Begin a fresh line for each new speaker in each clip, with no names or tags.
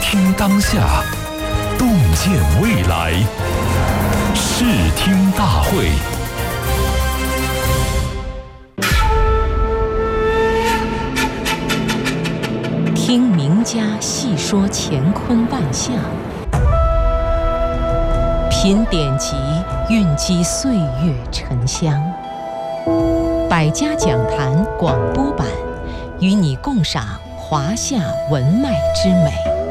听当下，洞见未来。视听大会。
听名家细说乾坤万象，品典籍蕴积岁月沉香。百家讲坛广播版，与你共赏华夏文脉之美。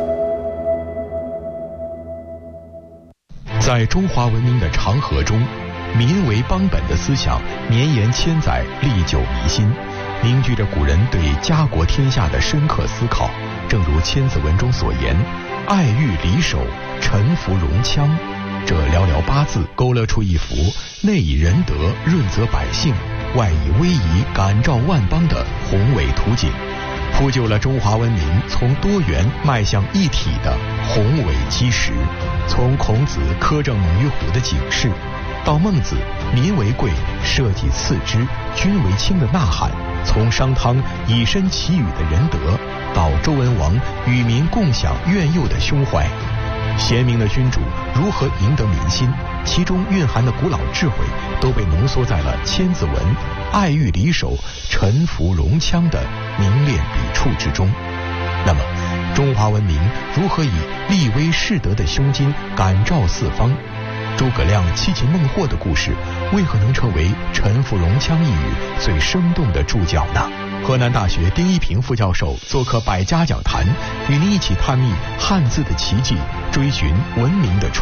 在中华文明的长河中，民为邦本的思想绵延千载，历久弥新，凝聚着古人对家国天下的深刻思考。正如《千字文》中所言，爱欲离手，臣服戎羌，这寥寥八字勾勒出一幅内以仁德润泽百姓，外以威仪感召万邦的宏伟图景，铺就了中华文明从多元迈向一体的宏伟基石。从孔子苛政猛于虎的警示，到孟子民为贵，社稷次之，君为轻的呐喊，从商汤以身祈雨的仁德，到周文王与民共享苑佑的胸怀，贤明的君主如何赢得民心，其中蕴含的古老智慧都被浓缩在了《千字文》爱欲离手，臣服戎羌的凝练笔触之中。那么中华文明如何以立威世德的胸襟感召四方？诸葛亮七擒孟获的故事为何能成为臣服戎羌一语最生动的注脚呢？河南大学丁一平副教授做客百家讲坛，与您一起探秘汉字的奇迹，追寻文明的